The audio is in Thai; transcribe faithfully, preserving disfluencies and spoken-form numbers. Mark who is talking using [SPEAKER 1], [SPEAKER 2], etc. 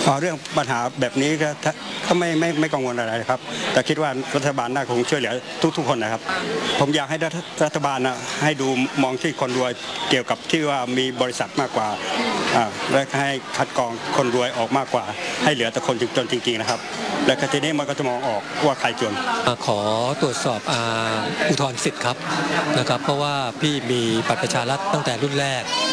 [SPEAKER 1] เรื่องปัญหาแบบนี้ก็ก็ไม่ไม่ไม่กังวลอะไรครับแต่คิดว่ารัฐบาลน่าคงช่วยเหลือทุกๆคนนะครับผมอยากให้รัฐบาลนะให้ดูมองที่คนรวยเกี่ยวกับที่ว่ามีบริษัทมากกว่าและให้คัดกรองคนรวยออกมากกว่าให้เหลือแต่คนจนจริงๆนะครับและทีนี้มันก็จะมองออกว่าใครจน
[SPEAKER 2] ขอตรวจสอบอุทธรณ์สิทธิ์ครับนะครับเพราะว่าพี่มีบัตรประชารัฐตั้งแต่รุ่นแรก